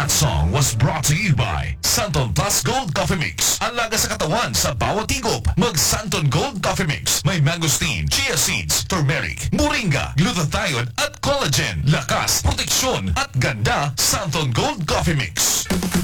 That song was brought to you by Santon Plus Gold Coffee Mix. Ang laga sa katawan sa bawat higop. Mag Santon Gold Coffee Mix. May mangosteen, chia seeds, turmeric, moringa, glutathione at collagen. Lakas, proteksyon at ganda. Santon Gold Coffee Mix.